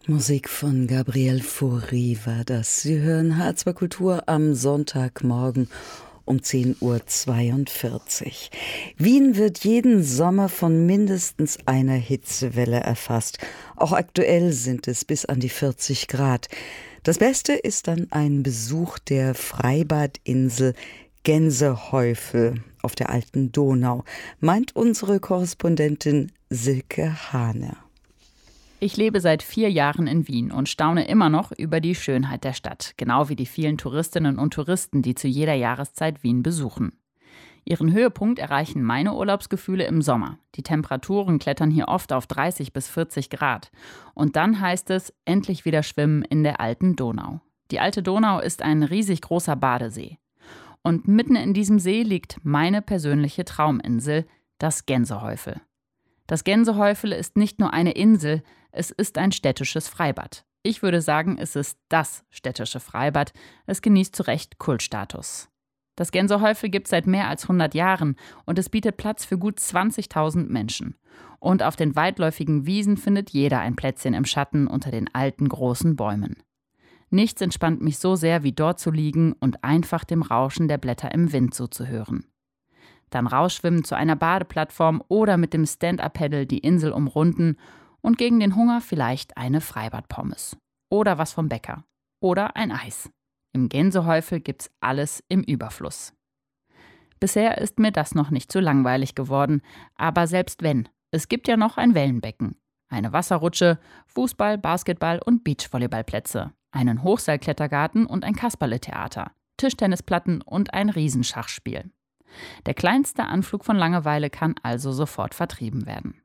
Musik von Gabriel Fauré war das. Sie hören H2 Kultur am Sonntagmorgen um 10:42 Uhr. Wien wird jeden Sommer von mindestens einer Hitzewelle erfasst. Auch aktuell sind es bis an die 40 Grad. Das Beste ist dann ein Besuch der Freibadinsel Gänsehäufel auf der alten Donau, meint unsere Korrespondentin Silke Hane. Ich lebe seit 4 Jahren in Wien und staune immer noch über die Schönheit der Stadt, genau wie die vielen Touristinnen und Touristen, die zu jeder Jahreszeit Wien besuchen. Ihren Höhepunkt erreichen meine Urlaubsgefühle im Sommer. Die Temperaturen klettern hier oft auf 30 bis 40 Grad. Und dann heißt es, endlich wieder schwimmen in der alten Donau. Die alte Donau ist ein riesig großer Badesee. Und mitten in diesem See liegt meine persönliche Trauminsel, das Gänsehäufel. Das Gänsehäufel ist nicht nur eine Insel, es ist ein städtisches Freibad. Ich würde sagen, es ist das städtische Freibad. Es genießt zu Recht Kultstatus. Das Gänsehäufel gibt es seit mehr als 100 Jahren und es bietet Platz für gut 20.000 Menschen. Und auf den weitläufigen Wiesen findet jeder ein Plätzchen im Schatten unter den alten großen Bäumen. Nichts entspannt mich so sehr, wie dort zu liegen und einfach dem Rauschen der Blätter im Wind zuzuhören. Dann rausschwimmen zu einer Badeplattform oder mit dem Stand-Up-Paddle die Insel umrunden und gegen den Hunger vielleicht eine Freibadpommes. Oder was vom Bäcker. Oder ein Eis. Im Gänsehäufel gibt's alles im Überfluss. Bisher ist mir das noch nicht zu langweilig geworden, aber selbst wenn, es gibt ja noch ein Wellenbecken, eine Wasserrutsche, Fußball-, Basketball- und Beachvolleyballplätze, einen Hochseilklettergarten und ein Kasperletheater, Tischtennisplatten und ein Riesenschachspiel. Der kleinste Anflug von Langeweile kann also sofort vertrieben werden.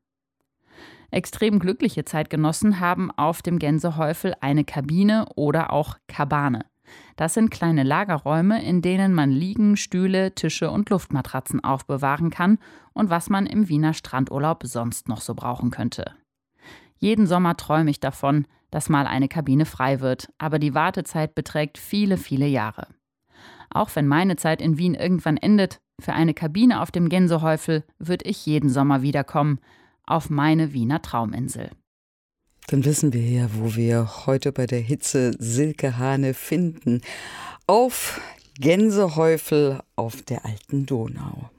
Extrem glückliche Zeitgenossen haben auf dem Gänsehäufel eine Kabine oder auch Kabane. Das sind kleine Lagerräume, in denen man Liegen, Stühle, Tische und Luftmatratzen aufbewahren kann und was man im Wiener Strandurlaub sonst noch so brauchen könnte. Jeden Sommer träume ich davon, dass mal eine Kabine frei wird, aber die Wartezeit beträgt viele, viele Jahre. Auch wenn meine Zeit in Wien irgendwann endet, für eine Kabine auf dem Gänsehäufel würde ich jeden Sommer wiederkommen, auf meine Wiener Trauminsel. Dann wissen wir ja, wo wir heute bei der Hitze Silke Hane finden. Auf Gänsehäufel auf der alten Donau.